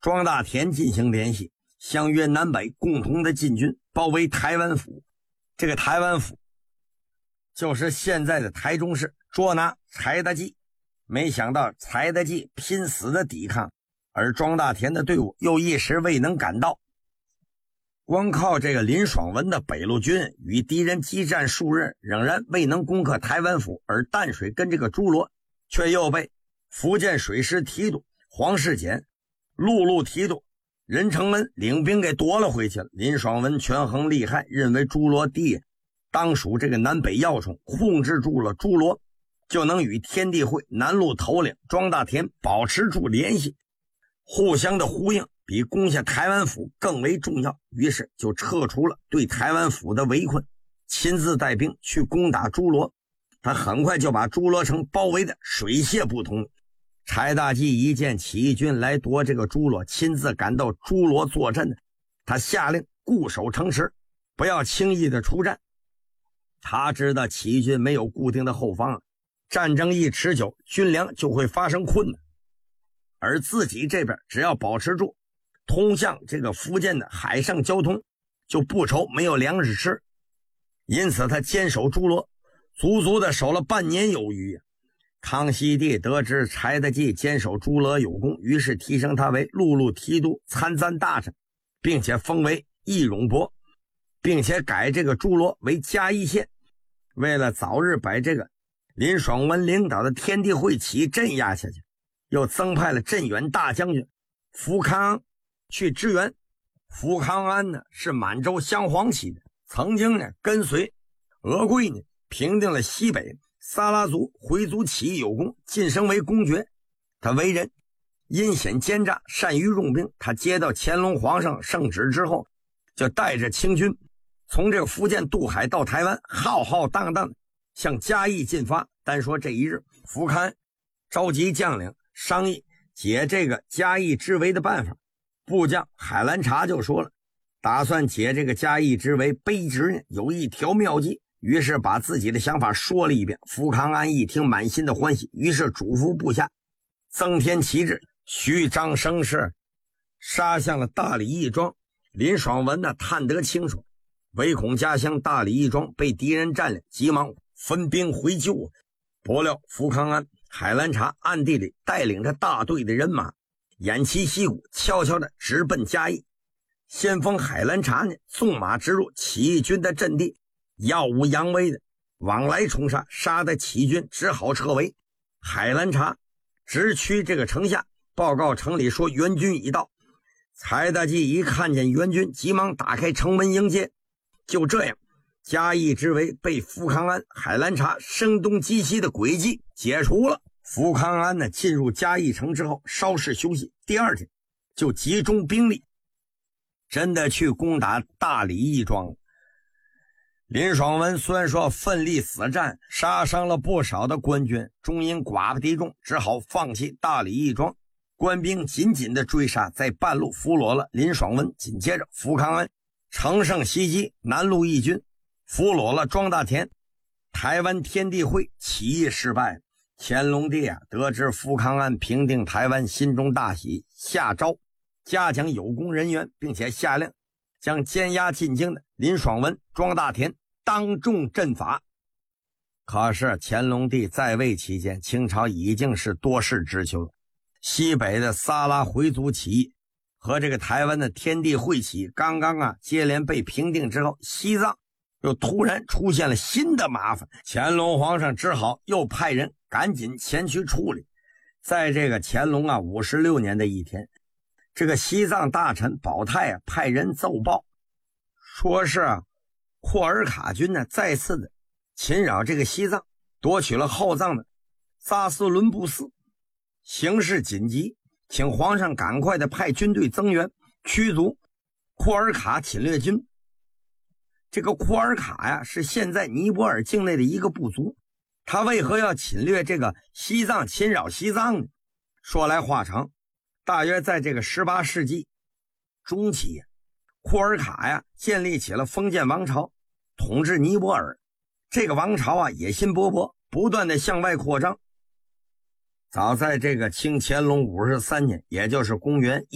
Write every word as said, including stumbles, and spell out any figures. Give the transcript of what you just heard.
庄大田进行联系，相约南北共同的进军，包围台湾府。这个台湾府就是现在的台中市，捉拿柴大济。没想到柴大济拼死的抵抗，而庄大田的队伍又一时未能赶到。光靠这个林爽文的北路军与敌人激战数日，仍然未能攻克台湾府，而淡水跟这个诸罗却又被福建水师提督黄世简、陆路提督任承恩领兵给夺了回去了。林爽文权衡利害，认为诸罗地当属这个南北要冲，控制住了诸罗，就能与天地会南路头领庄大田保持住联系，互相的呼应比攻下台湾府更为重要。于是就撤除了对台湾府的围困，亲自带兵去攻打诸罗。他很快就把诸罗城包围的水泄不通。柴大济一见起义军来夺这个诸罗，亲自赶到诸罗作战，他下令固守城池，不要轻易的出战。他知道起义军没有固定的后方，战争一持久，军粮就会发生困难，而自己这边只要保持住通向这个福建的海上交通，就不愁没有粮食吃。因此他坚守诸罗，足足的守了半年有余。康熙帝得知柴大济坚守诸罗有功，于是提升他为陆路提督参赞大臣，并且封为义勇伯，并且改这个诸罗为嘉义县。为了早日把这个林爽文领导的天地会起义镇压下去，又增派了镇远大将军福康安去支援。福康安呢是满洲镶黄旗的，曾经呢跟随俄贵呢平定了西北撒拉族回族起义有功，晋升为公爵。他为人阴险奸诈，善于用兵。他接到乾隆皇上圣旨之后，就带着清军从这个福建渡海到台湾，浩浩荡荡向嘉义进发。单说这一日，福康召集将领商议解这个嘉义之围的办法。部将海兰察就说了，打算解这个嘉义之围卑职呢有一条妙计，于是把自己的想法说了一遍。福康安一听满心的欢喜，于是嘱咐部下增添旗帜，虚张声势，杀向了大理义庄。林爽文呢探得清楚，唯恐家乡大理义庄被敌人占领，急忙分兵回救。不料福康安、海兰察暗地里带领着大队的人马，偃旗息鼓，悄悄地直奔嘉义。先锋海兰察呢纵马直入起义军的阵地，耀武扬威的往来冲杀，杀得起义军只好撤围。海兰察直趋这个城下，报告城里说援军已到。柴大济一看见援军，急忙打开城门迎接。就这样，嘉义之围被福康安、海兰察声东击西的诡计解除了。福康安呢进入嘉义城之后稍事休息，第二天就集中兵力，真的去攻打大理义庄。林爽文虽然说奋力死战，杀伤了不少的官军，终因寡不敌众，只好放弃大理义庄。官兵紧紧的追杀，在半路俘虏了林爽文。紧接着福康安乘胜袭击南路义军，俘虏了庄大田。台湾天地会起义失败，乾隆帝啊得知福康安平定台湾，心中大喜，下诏嘉奖有功人员，并且下令将监押进京的林爽文、庄大田当众正法。可是乾隆帝在位期间，清朝已经是多事之秋了。西北的撒拉回族起义和这个台湾的天地会起义刚刚啊接连被平定之后，西藏又突然出现了新的麻烦，乾隆皇上只好又派人赶紧前去处理。在这个乾隆啊五十六年的一天，这个西藏大臣保泰啊派人奏报，说是啊库尔卡军呢再次的侵扰这个西藏，夺取了后藏的扎斯伦布寺，形势紧急，请皇上赶快的派军队增援，驱逐库尔卡侵略军。这个库尔卡呀是现在尼泊尔境内的一个部族，他为何要侵略这个西藏，侵扰西藏呢？说来话长，大约在这个十八世纪中期呀，库尔卡呀建立起了封建王朝，统治尼泊尔。这个王朝啊野心勃勃，不断的向外扩张。早在这个清乾隆五十三年，也就是公元